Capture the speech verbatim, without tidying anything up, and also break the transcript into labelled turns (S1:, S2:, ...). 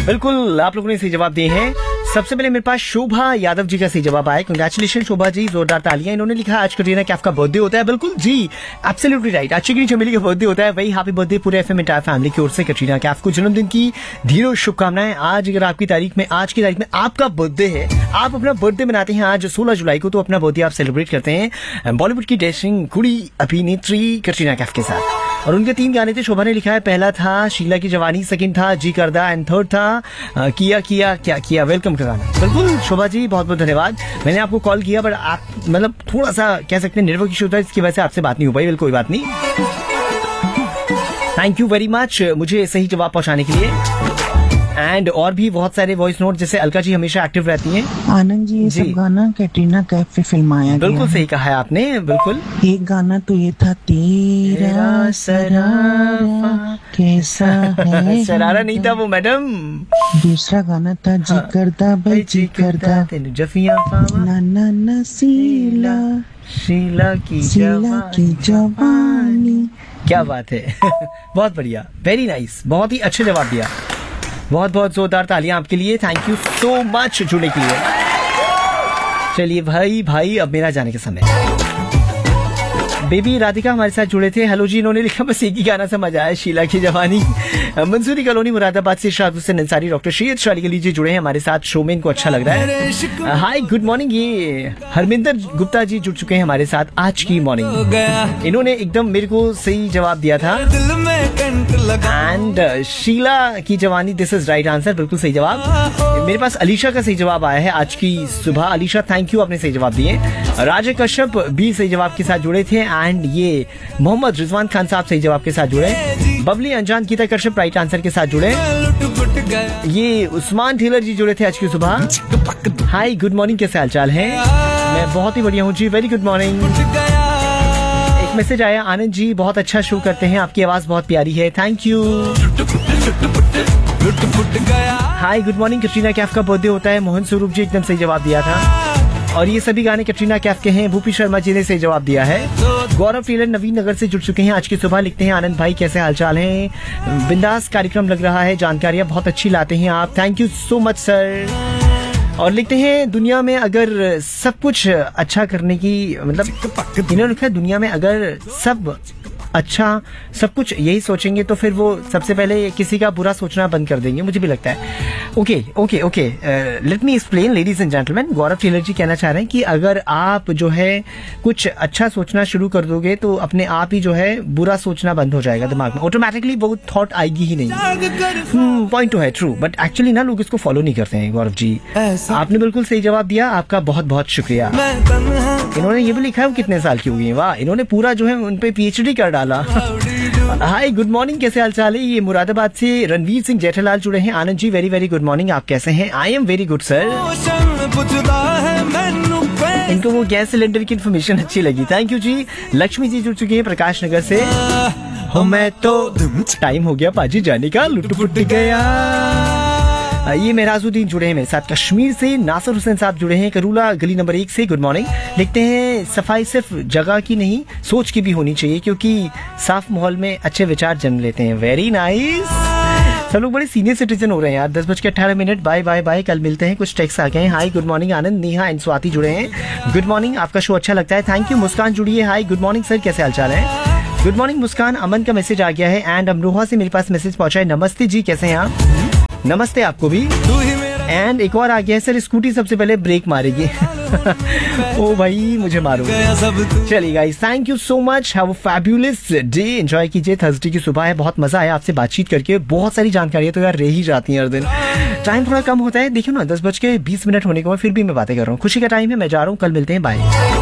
S1: बिल्कुल, आप लोगों ने सही जवाब दिए हैं। सबसे पहले मेरे पास शोभा यादव जी का सही जवाब आया। कंग्रेचुलेशन शोभा जी, जोरदार तालियां। इन्होंने लिखा आज कटरीना कैफ का बर्थडे होता है। बिल्कुल जी, एब्सोल्युटली राइट। आज चिकनी चमेली का बर्थडे होता है। वही हैप्पी बर्थडे पूरे एफएम एंटायर फैमिली की ओर से कटरीना कैफ को जन्मदिन की ढेरों शुभकामनाएं। आज अगर आपकी तारीख में आज की तारीख में आपका बर्थडे है, आप अपना बर्थडे मनाते हैं आज सोलह जुलाई को, तो अपना बर्थडे आप सेलिब्रेट करते हैं बॉलीवुड की डैशिंग कुड़ी अभिनेत्री कटरीना कैफ के साथ। और उनके तीन गाने थे, शोभा ने लिखा है पहला था शीला की जवानी, सेकंड था जी करदा एंड थर्ड था आ, किया किया क्या किया वेलकम का गाना। बिल्कुल शोभा जी, बहुत बहुत धन्यवाद। मैंने आपको कॉल किया बट आप मतलब थोड़ा सा कह सकते हैं नेटवर्क इशू था, इसकी वजह से आपसे बात नहीं हो पाई। बिल्कुल कोई बात नहीं, थैंक यू वेरी मच मुझे सही जवाब पहुंचाने के लिए। एंड और भी बहुत सारे वॉइस नोट, जैसे अलका जी हमेशा एक्टिव रहती हैं।
S2: आनंद जी, ये सब गाना कैटरीना कैफ पे फिल्माया गया।
S1: बिल्कुल सही कहा है आपने, बिल्कुल।
S2: एक गाना तो ये था तेरा सरारा कैसा है।
S1: सरारा नहीं था वो मैडम,
S2: दूसरा गाना था जी करदा भाई जी करदा
S1: तेनु जफिया
S2: ना ना ना शीला
S1: शीला की
S2: शीला की जवानी।
S1: क्या बात है बहुत बढ़िया, वेरी नाइस, बहुत ही अच्छे जवाब दिया। बहुत बहुत जोरदार तालियां आपके लिए, थैंक यू सो मच जुड़ने के लिए। चलिए भाई भाई अब मेरा जाने का समय। बेबी राधिका हमारे साथ जुड़े थे, हेलो जी। इन्होंने लिखा बस एक ही गाना समझ आया, शीला की जवानी। मंसूरी कॉलोनी मुरादाबाद से शाद हुसैन अंसारी, डॉक्टर सैयद शाली अली जी जुड़े हैं हमारे साथ, शो में इनको अच्छा लग रहा है। हाय गुड मॉर्निंग, ये हरमिंदर गुप्ता जी जुड़ चुके हैं हमारे साथ आज की मॉर्निंग। इन्होंने एकदम मेरे को सही जवाब दिया था एंड शीला की जवानी, दिस इज राइट आंसर, बिल्कुल सही जवाब। मेरे पास अलीशा का सही जवाब आया है आज की सुबह। अलीशा थैंक यू, आपने सही जवाब दिए। राजे कश्यप भी सही जवाब के साथ जुड़े थे एंड ये मोहम्मद रिजवान खान साहब सही जवाब के साथ जुड़े। बबली अंजान गीता कश्यप राइट आंसर के साथ जुड़े। ये उस्मान टेलर जी जुड़े थे आज की सुबह। हाय गुड मॉर्निंग, कैसे हालचाल है? मैं बहुत ही बढ़िया हूँ जी, वेरी गुड मॉर्निंग। एक मैसेज आया, आनंद जी बहुत अच्छा शो करते हैं, आपकी आवाज बहुत प्यारी है, thank you. Hi good morning, Katrina Kaif का बर्थडे होता है, मोहन स्वरूप जी एकदम सही जवाब दिया था। और ये सभी गाने कटरीना कैफ के हैं, भूपी शर्मा जी ने सही जवाब दिया है। गौरव टेलर नवीन नगर से जुड़ चुके हैं आज की सुबह, लिखते हैं आनंद भाई कैसे हालचाल हैं, बिंदास कार्यक्रम लग रहा है, जानकारियां बहुत अच्छी लाते हैं आप, thank you so much sir. और लिखते हैं दुनिया में अगर सब कुछ अच्छा करने की मतलब, इन्होंने लिखा है दुनिया में अगर सब अच्छा सब कुछ यही सोचेंगे तो फिर वो सबसे पहले किसी का बुरा सोचना बंद कर देंगे, मुझे भी लगता है। Okay okay okay, let me explain ladies and gentleman. Gaurav Taylor जी कहना चाह रहे हैं कि अगर आप जो है कुछ अच्छा सोचना शुरू कर दोगे तो अपने आप ही जो है बुरा सोचना बंद हो जाएगा दिमाग में, ऑटोमेटिकली वो थॉट आएगी ही नहीं। पॉइंट तो है ट्रू, बट एक्चुअली ना लोग इसको फॉलो नहीं करते हैं। गौरव जी आपने बिल्कुल सही जवाब दिया, आपका बहुत बहुत शुक्रिया। इन्होंने ये भी लिखा है वो कितने साल की हुई है, वाह, इन्होंने पूरा जो है उन पे पीएचडी कर डाला। हाय गुड मॉर्निंग, कैसे हालचाल है? ये मुरादाबाद से रणवीर सिंह जेठालाल जुड़े हैं। Anand ji very very good morning, आप कैसे हैं? I am very good sir. इनको वो गैस सिलेंडर की इन्फॉर्मेशन अच्छी लगी, थैंक यू जी। लक्ष्मी जी जुड़ चुकी हैं प्रकाश नगर से। हो मैं तो टाइम हो गया पाजी जाने का, लुट पुट गया। ये मेराजुद्दीन जुड़े हैं मेरे साथ कश्मीर से। नासिर हुसैन साहब जुड़े हैं करूला गली नंबर एक से, गुड मॉर्निंग। लिखते हैं सफाई सिर्फ जगह की नहीं सोच की भी होनी चाहिए, क्योंकि साफ माहौल में अच्छे विचार जन्म लेते हैं। वेरी नाइस, सब लोग बड़े सीनियर सिटीजन हो रहे हैं यार। दस बज के अठारह मिनट, बाय बाय बाय, कल मिलते हैं। कुछ टेक्स्ट आ गए हैं। Hi good morning Anand, Neha and Swati जुड़े हैं, गुड मॉर्निंग, आपका शो अच्छा लगता है, थैंक यू। मुस्कान जुड़ी है, हाय गुड मॉर्निंग सर, कैसे हालचाल है? गुड मॉर्निंग मुस्कान। अमन का मैसेज आ गया है एंड अमरोहा से मेरे पास मैसेज पहुंचा है, नमस्ते जी कैसे हैं आप? नमस्ते आपको भी। एंड एक और आ गया है, सर स्कूटी सबसे पहले ब्रेक मारेगी। ओ भाई मुझे मारो। चलिए guys, thank you so much, have a fabulous day, enjoy कीजिए। थर्सडे की सुबह है, बहुत मजा आया आपसे बातचीत करके, बहुत सारी जानकारियां तो यार रह ही जाती हैं हर दिन। टाइम थोड़ा कम होता है, देखियो ना दस बज के बीस मिनट होने के बाद फिर भी मैं बातें कर रहा हूँ। खुशी का टाइम है, मैं जा रहा हूँ, कल मिलते हैं, बाय।